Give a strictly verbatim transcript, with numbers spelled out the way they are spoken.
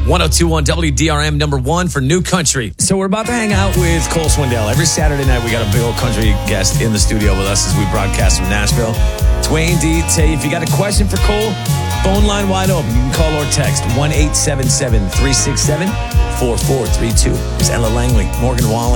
one oh two point one W D R M, number one for New Country. So we're about to hang out with Cole Swindell. Every Saturday night, we got a big old country guest in the studio with us as we broadcast from Nashville. Dwayne D, tell you, if you got a question for Cole, phone line wide open. You can call or text one eight seven seven, three six seven, four four three two. There's Ella Langley, Morgan Wallen.